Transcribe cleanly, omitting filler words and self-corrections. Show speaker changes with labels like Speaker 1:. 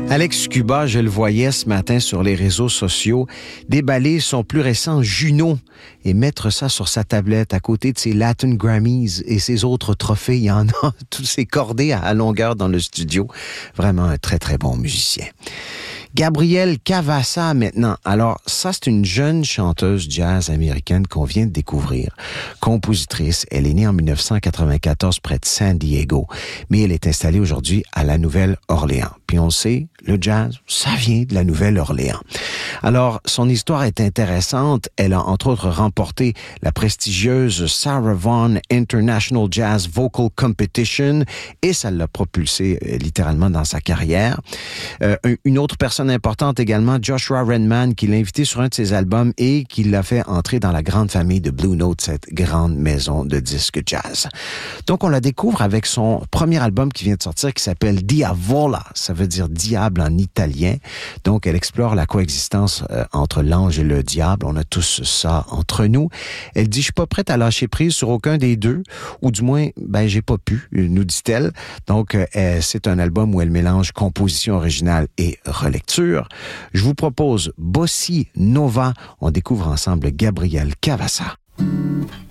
Speaker 1: Alex Cuba, je le voyais ce matin sur les réseaux sociaux, déballer son plus récent Juno et mettre ça sur sa tablette à côté de ses Latin Grammys et ses autres trophées. Il y en a tous ces cordés à longueur dans le studio. Vraiment un très, très bon musicien. Gabrielle Cavassa maintenant. Alors, ça, c'est une jeune chanteuse jazz américaine qu'on vient de découvrir. Compositrice, elle est née en 1994 près de San Diego, mais elle est installée aujourd'hui à la Nouvelle-Orléans. Puis on sait, le jazz, ça vient de la Nouvelle-Orléans. Alors, son histoire est intéressante. Elle a entre autres remporté la prestigieuse Sarah Vaughan International Jazz Vocal Competition et ça l'a propulsée littéralement dans sa carrière. Une autre personne importante également, Joshua Redman, qui l'a invité sur un de ses albums et qui l'a fait entrer dans la grande famille de Blue Note, cette grande maison de disques jazz. Donc, on la découvre avec son premier album qui vient de sortir qui s'appelle Diavola. Ça veut dire diable en italien. Donc, elle explore la coexistence entre l'ange et le diable. On a tous ça entre nous. Elle dit, je suis pas prête à lâcher prise sur aucun des deux, ou du moins, j'ai pas pu, nous dit-elle. Donc, c'est un album où elle mélange composition originale et relecture. Je vous propose Bossi Nova. On découvre ensemble Gabrielle Cavassa.